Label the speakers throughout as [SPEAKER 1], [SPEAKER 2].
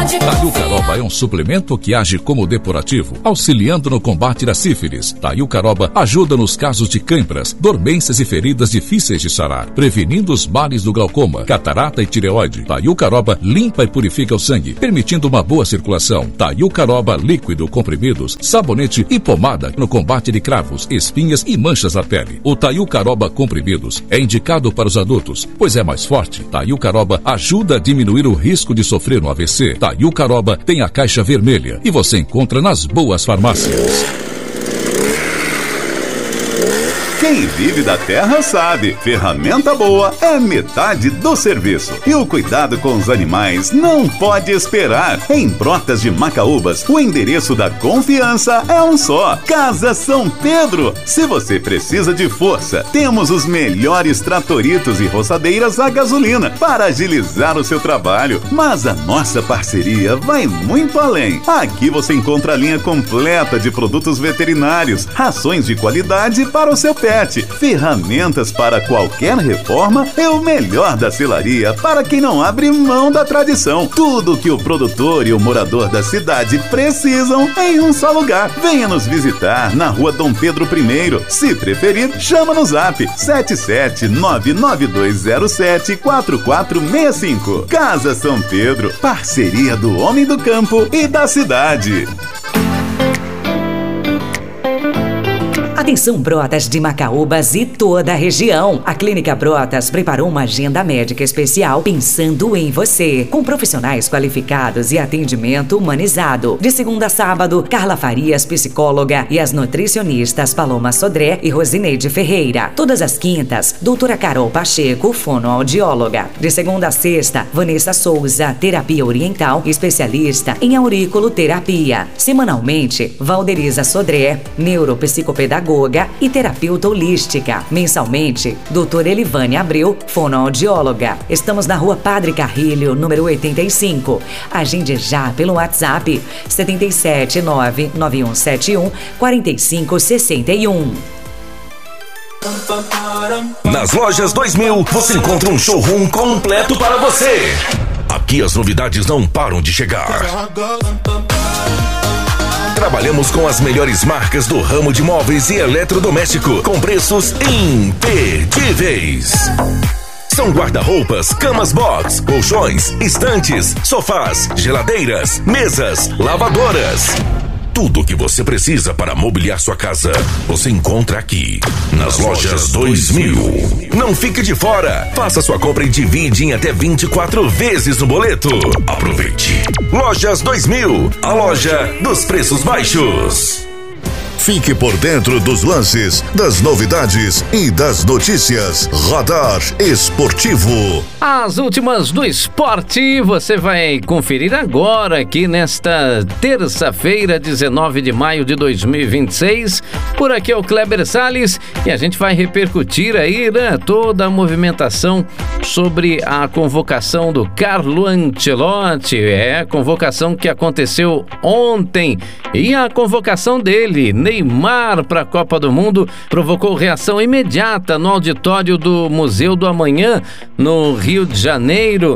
[SPEAKER 1] Taiucaroba é um suplemento que age como depurativo, auxiliando no combate da sífilis. Taiucaroba ajuda nos casos de câimbras, dormências e feridas difíceis de sarar, prevenindo os males do glaucoma, catarata e tireoide. Taiucaroba limpa e purifica o sangue, permitindo uma boa circulação. Taiucaroba líquido, comprimidos, sabonete e pomada no combate de cravos, espinhas e manchas na pele. O Taiucaroba comprimidos é indicado para os adultos, pois é mais forte. Taiucaroba ajuda a diminuir o risco de sofrer um AVC. Taiucaroba tem a caixa vermelha e você encontra nas boas farmácias.
[SPEAKER 2] Quem vive da terra sabe, ferramenta boa é metade do serviço. E o cuidado com os animais não pode esperar. Em Brotas de Macaúbas, o endereço da confiança é um só: Casa São Pedro. Se você precisa de força, temos os melhores tratoritos e roçadeiras a gasolina para agilizar o seu trabalho. Mas a nossa parceria vai muito além. Aqui você encontra a linha completa de produtos veterinários, rações de qualidade para o seu pet, ferramentas para qualquer reforma e o melhor da selaria para quem não abre mão da tradição. Tudo que o produtor e o morador da cidade precisam em um só lugar. Venha nos visitar na Rua Dom Pedro I. Se preferir, chama no zap 77992074465. Casa São Pedro, parceria do homem do campo e da cidade.
[SPEAKER 3] Atenção, Brotas de Macaúbas e toda a região. A Clínica Brotas preparou uma agenda médica especial pensando em você, com profissionais qualificados e atendimento humanizado. De segunda a sábado, Carla Farias, psicóloga, e as nutricionistas Paloma Sodré e Rosineide Ferreira. Todas as quintas, doutora Carol Pacheco, fonoaudióloga. De segunda a sexta, Vanessa Souza, terapia oriental, especialista em auriculoterapia. Semanalmente, Valderiza Sodré, neuropsicopedagoga e terapeuta holística. Mensalmente, doutora Elivane Abreu, fonoaudióloga. Estamos na Rua Padre Carrilho, número 85. Agende já pelo WhatsApp 77991714561.
[SPEAKER 4] Nas Lojas 2000, você encontra um showroom completo para você. Aqui as novidades não param de chegar. Trabalhamos com as melhores marcas do ramo de móveis e eletrodoméstico, com preços imperdíveis. São guarda-roupas, camas box, colchões, estantes, sofás, geladeiras, mesas, lavadoras. Tudo o que você precisa para mobiliar sua casa, você encontra aqui, nas Lojas 2000. Não fique de fora. Faça sua compra e divide em até 24 vezes no boleto. Aproveite. Lojas 2000, a loja dos preços baixos.
[SPEAKER 5] Fique por dentro dos lances, das novidades e das notícias. Radar Esportivo.
[SPEAKER 6] As últimas do esporte você vai conferir agora aqui nesta terça-feira, 19 de maio de 2026. Por aqui é o Kleber Salles e a gente vai repercutir aí, né, toda a movimentação sobre a convocação do Carlo Ancelotti. É a convocação que aconteceu ontem e a convocação dele, Neymar, para a Copa do Mundo, provocou reação imediata no auditório do Museu do Amanhã, no Rio de Janeiro,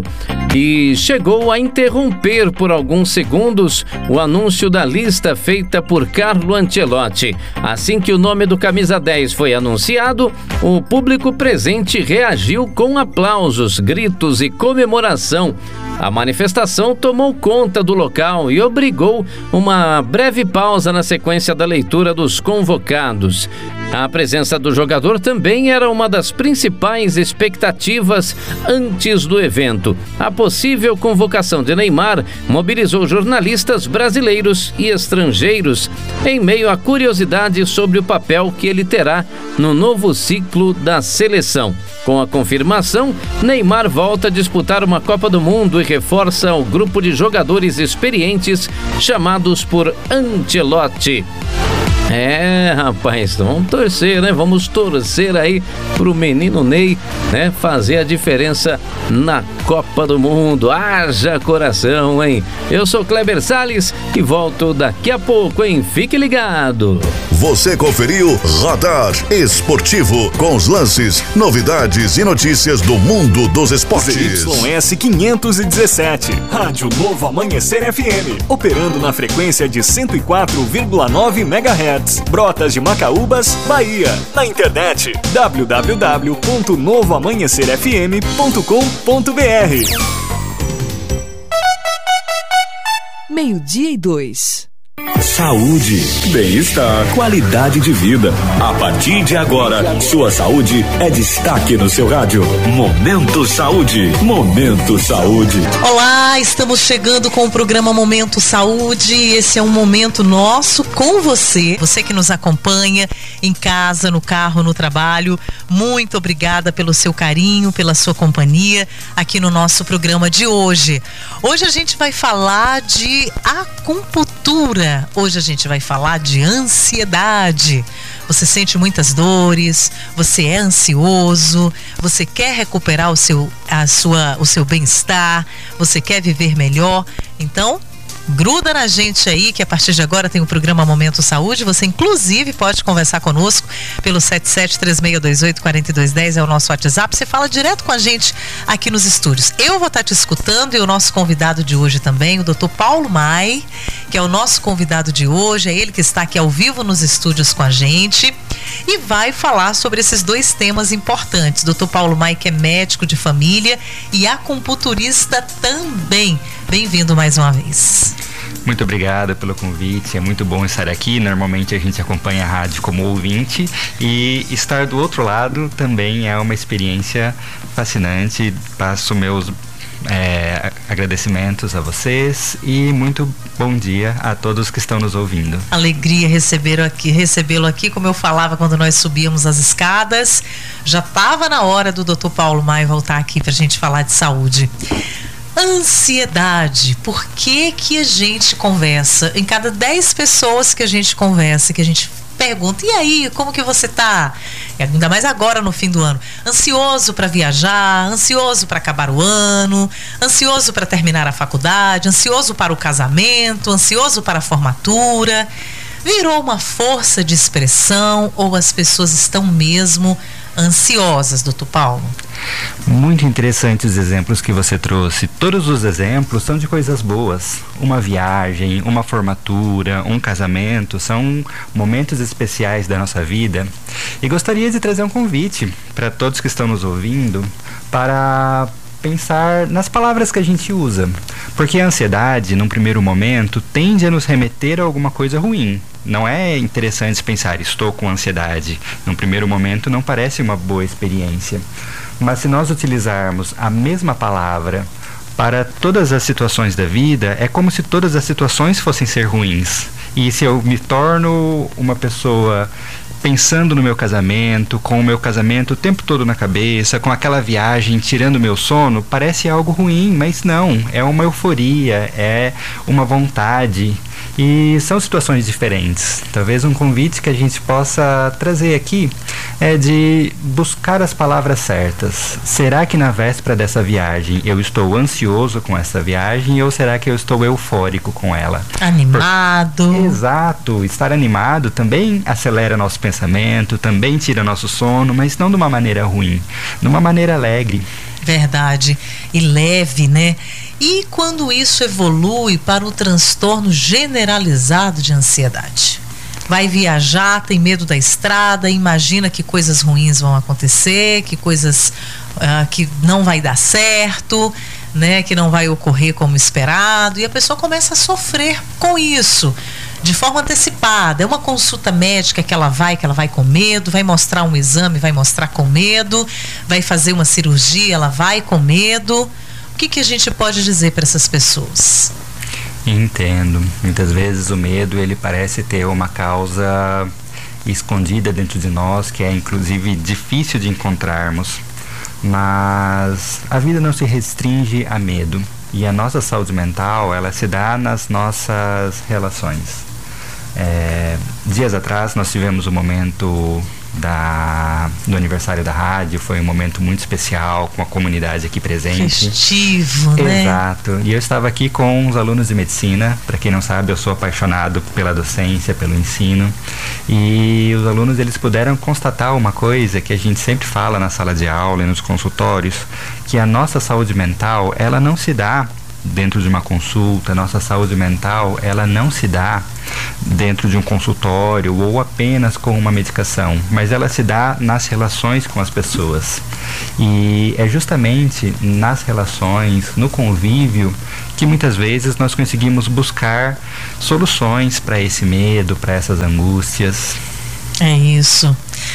[SPEAKER 6] e chegou a interromper por alguns segundos o anúncio da lista feita por Carlo Ancelotti. Assim que o nome do camisa 10 foi anunciado, o público presente reagiu com aplausos, gritos e comemoração. A manifestação tomou conta do local e obrigou uma breve pausa na sequência da leitura dos convocados. A presença do jogador também era uma das principais expectativas antes do evento. A possível convocação de Neymar mobilizou jornalistas brasileiros e estrangeiros em meio à curiosidade sobre o papel que ele terá no novo ciclo da seleção. Com a confirmação, Neymar volta a disputar uma Copa do Mundo e reforça o grupo de jogadores experientes chamados por Ancelotti. Rapaz, vamos torcer, né? Vamos torcer aí pro menino Ney, né? Fazer a diferença na Copa do Mundo. Haja coração, hein? Eu sou Kleber Salles e volto daqui a pouco, hein? Fique ligado.
[SPEAKER 5] Você conferiu Radar Esportivo com os lances, novidades e notícias do mundo dos esportes.
[SPEAKER 7] ZYS 517, Rádio Novo Amanhecer FM, operando na frequência de 104,9 MHz, Brotas de Macaúbas, Bahia. Na internet, www.novoamanhecerfm.com.br.
[SPEAKER 8] 12:02.
[SPEAKER 7] Saúde, bem-estar, qualidade de vida. A partir de agora, sua saúde é destaque no seu rádio. Momento Saúde. Momento Saúde.
[SPEAKER 8] Olá, estamos chegando com o programa Momento Saúde. Esse é um momento nosso com você. Você que nos acompanha em casa, no carro, no trabalho. Muito obrigada pelo seu carinho, pela sua companhia aqui no nosso programa de hoje. Hoje a gente vai falar de acupuntura. Hoje a gente vai falar de ansiedade. Você sente muitas dores, você é ansioso, você quer recuperar o seu bem-estar, você quer viver melhor. Então, gruda na gente aí, que a partir de agora tem o programa Momento Saúde. Você inclusive pode conversar conosco pelo 7736284210, é o nosso WhatsApp. Você fala direto com a gente aqui nos estúdios. Eu vou estar te escutando e o nosso convidado de hoje também, o Dr. Paulo Mai, que é o nosso convidado de hoje, é ele que está aqui ao vivo nos estúdios com a gente e vai falar sobre esses dois temas importantes. Dr. Paulo Mai, que é médico de família e acupunturista também. Bem-vindo mais uma vez.
[SPEAKER 9] Muito obrigado pelo convite, é muito bom estar aqui. Normalmente a gente acompanha a rádio como ouvinte e estar do outro lado também é uma experiência fascinante. Passo meus agradecimentos a vocês e muito bom dia a todos que estão nos ouvindo.
[SPEAKER 8] Alegria recebê-lo aqui, como eu falava quando nós subíamos as escadas. Já estava na hora do Dr. Paulo Mai voltar aqui para a gente falar de saúde. Ansiedade. Por que a gente conversa? Em cada 10 pessoas que a gente conversa, que a gente pergunta, e aí, como que você tá? Ainda mais agora no fim do ano. Ansioso para viajar, ansioso para acabar o ano, ansioso para terminar a faculdade, ansioso para o casamento, ansioso para a formatura. Virou uma força de expressão ou as pessoas estão mesmo ansiosas, doutor Paulo?
[SPEAKER 9] Muito interessantes os exemplos que você trouxe. Todos os exemplos são de coisas boas. Uma viagem, uma formatura, um casamento são momentos especiais da nossa vida. E gostaria de trazer um convite para todos que estão nos ouvindo para pensar nas palavras que a gente usa. Porque a ansiedade, num primeiro momento, tende a nos remeter a alguma coisa ruim. Não é interessante pensar, estou com ansiedade. Num primeiro momento não parece uma boa experiência. Mas se nós utilizarmos a mesma palavra para todas as situações da vida, é como se todas as situações fossem ser ruins. E se eu me torno uma pessoa pensando no meu casamento, com o meu casamento o tempo todo na cabeça, com aquela viagem tirando meu sono, parece algo ruim, mas não, é uma euforia, é uma vontade. E são situações diferentes. Talvez um convite que a gente possa trazer aqui é de buscar as palavras certas. Será que na véspera dessa viagem eu estou ansioso com essa viagem ou será que eu estou eufórico com ela?
[SPEAKER 8] Animado.
[SPEAKER 9] Exato. Estar animado também acelera nosso pensamento, também tira nosso sono, mas não de uma maneira ruim, de uma maneira alegre.
[SPEAKER 8] Verdade. E leve, né? E quando isso evolui para o transtorno generalizado de ansiedade? Vai viajar, tem medo da estrada, imagina que coisas ruins vão acontecer, que coisas que não vai dar certo, né, que não vai ocorrer como esperado, e a pessoa começa a sofrer com isso de forma antecipada. É uma consulta médica que ela vai com medo, vai mostrar um exame, vai mostrar com medo, vai fazer uma cirurgia, ela vai com medo. O que a gente pode dizer para essas pessoas?
[SPEAKER 9] Entendo. Muitas vezes o medo, ele parece ter uma causa escondida dentro de nós, que é inclusive difícil de encontrarmos. Mas a vida não se restringe a medo. E a nossa saúde mental, ela se dá nas nossas relações. Dias atrás nós tivemos um momento do aniversário da rádio, foi um momento muito especial, com a comunidade aqui presente.
[SPEAKER 8] Festivo, né?
[SPEAKER 9] Exato. E eu estava aqui com os alunos de medicina. Para quem não sabe, eu sou apaixonado pela docência, pelo ensino. E os alunos, eles puderam constatar uma coisa que a gente sempre fala na sala de aula e nos consultórios, que a nossa saúde mental, ela não se dá dentro de uma consulta. Nossa saúde mental, ela não se dá dentro de um consultório ou apenas com uma medicação, mas ela se dá nas relações com as pessoas. E é justamente nas relações, no convívio, que muitas vezes nós conseguimos buscar soluções para esse medo, para essas angústias.
[SPEAKER 8] É isso.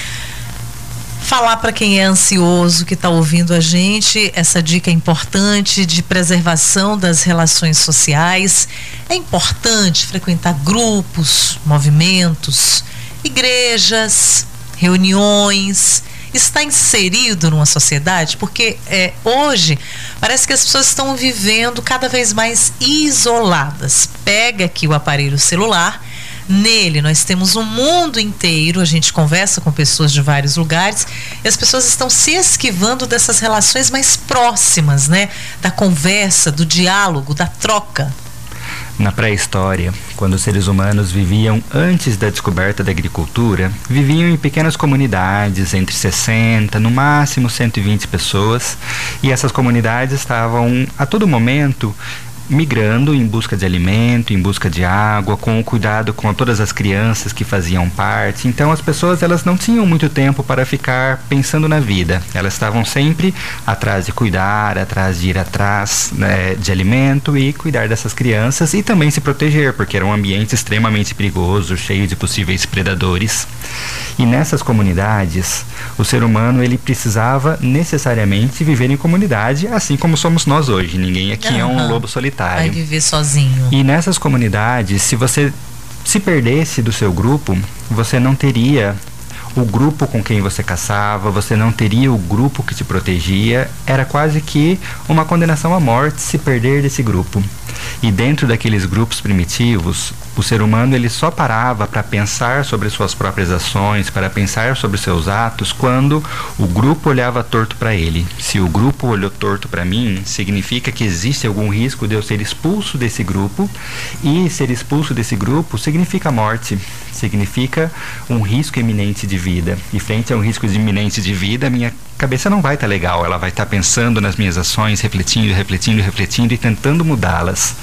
[SPEAKER 8] Falar para quem é ansioso, que está ouvindo a gente, essa dica é importante de preservação das relações sociais. É importante frequentar grupos, movimentos, igrejas, reuniões, estar inserido numa sociedade, porque hoje parece que as pessoas estão vivendo cada vez mais isoladas. Pega aqui o aparelho celular. Nele nós temos um mundo inteiro, a gente conversa com pessoas de vários lugares e as pessoas estão se esquivando dessas relações mais próximas, né? Da conversa, do diálogo, da troca.
[SPEAKER 9] Na pré-história, quando os seres humanos viviam antes da descoberta da agricultura, viviam em pequenas comunidades, entre 60, no máximo 120 pessoas, e essas comunidades estavam a todo momento migrando em busca de alimento, em busca de água, com o cuidado com todas as crianças que faziam parte. Então as pessoas, elas não tinham muito tempo para ficar pensando na vida. Elas estavam sempre atrás de cuidar, atrás de ir atrás, né, de alimento e cuidar dessas crianças e também se proteger, porque era um ambiente extremamente perigoso, cheio de possíveis predadores. E nessas comunidades, o ser humano, ele precisava necessariamente viver em comunidade, assim como somos nós hoje. Ninguém aqui é um lobo solitário.
[SPEAKER 8] Vai viver sozinho.
[SPEAKER 9] E nessas comunidades, se você se perdesse do seu grupo, você não teria o grupo com quem você caçava, você não teria o grupo que te protegia. Era quase que uma condenação à morte se perder desse grupo. E dentro daqueles grupos primitivos, o ser humano, ele só parava para pensar sobre suas próprias ações, para pensar sobre seus atos, quando o grupo olhava torto para ele. Se o grupo olhou torto para mim, significa que existe algum risco de eu ser expulso desse grupo, e ser expulso desse grupo significa morte, significa um risco iminente de vida. E frente a um risco iminente de vida, minha cabeça não vai estar legal, ela vai estar pensando nas minhas ações, refletindo e tentando mudá-las.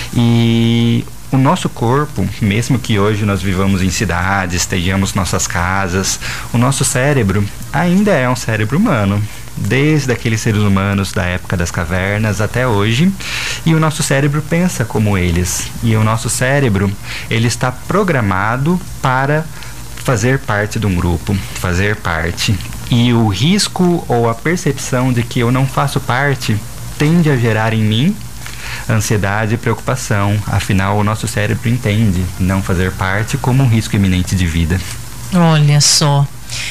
[SPEAKER 9] E o nosso corpo, mesmo que hoje nós vivamos em cidades, tenhamos nossas casas, o nosso cérebro ainda é um cérebro humano, desde aqueles seres humanos da época das cavernas até hoje, e o nosso cérebro pensa como eles, e o nosso cérebro, ele está programado para fazer parte de um grupo, fazer parte. E o risco ou a percepção de que eu não faço parte tende a gerar em mim ansiedade e preocupação. Afinal, o nosso cérebro entende não fazer parte como um risco iminente de vida.
[SPEAKER 8] Olha só.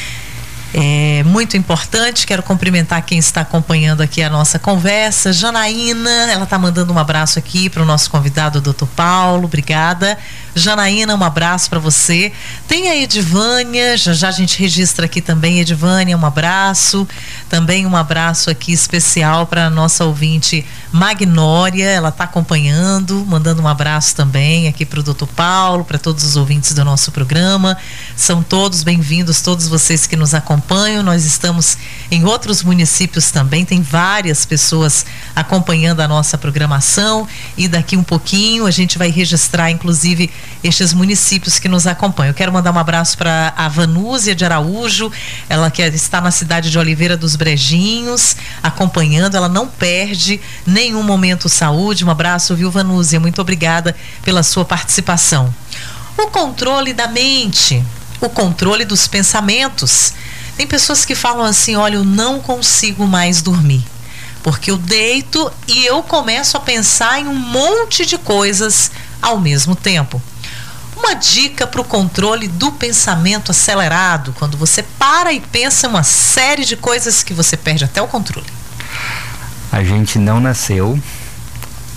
[SPEAKER 8] É muito importante, quero cumprimentar quem está acompanhando aqui a nossa conversa. Janaína, ela está mandando um abraço aqui para o nosso convidado, o Dr. Paulo, obrigada. Janaína, um abraço para você. Tem a Edivânia, já a gente registra aqui também, Edivânia, um abraço. Também um abraço aqui especial para a nossa ouvinte Magnória, ela está acompanhando, mandando um abraço também aqui para o Dr. Paulo, para todos os ouvintes do nosso programa. São todos bem-vindos, todos vocês que nos acompanham. Nós estamos em outros municípios também, tem várias pessoas acompanhando a nossa programação, e daqui um pouquinho a gente vai registrar inclusive estes municípios que nos acompanham. Eu quero mandar um abraço para a Vanúzia de Araújo, ela que está na cidade de Oliveira dos Brejinhos, acompanhando, ela não perde nenhum momento saúde. Um abraço, viu, Vanúzia? Muito obrigada pela sua participação. O controle da mente, o controle dos pensamentos. Tem pessoas que falam assim: olha, eu não consigo mais dormir, porque eu deito e eu começo a pensar em um monte de coisas ao mesmo tempo. Uma dica para o controle do pensamento acelerado, quando você para e pensa uma série de coisas que você perde até o controle.
[SPEAKER 9] A gente não nasceu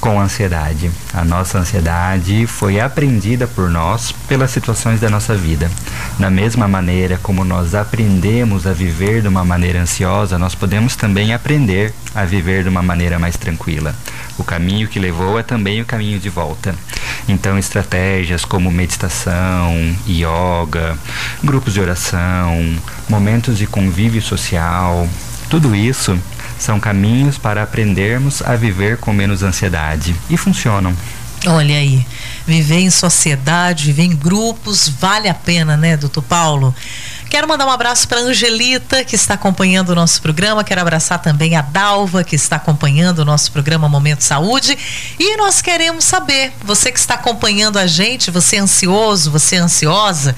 [SPEAKER 9] com ansiedade. A nossa ansiedade foi aprendida por nós pelas situações da nossa vida. Da mesma maneira como nós aprendemos a viver de uma maneira ansiosa, nós podemos também aprender a viver de uma maneira mais tranquila. O caminho que levou é também o caminho de volta. Então, estratégias como meditação, yoga, grupos de oração, momentos de convívio social, tudo isso são caminhos para aprendermos a viver com menos ansiedade. E funcionam.
[SPEAKER 8] Olha aí, viver em sociedade, viver em grupos, vale a pena, né, doutor Paulo? Quero mandar um abraço para a Angelita, que está acompanhando o nosso programa. Quero abraçar também a Dalva, que está acompanhando o nosso programa Momento Saúde. E nós queremos saber, você que está acompanhando a gente, você é ansioso, você é ansiosa,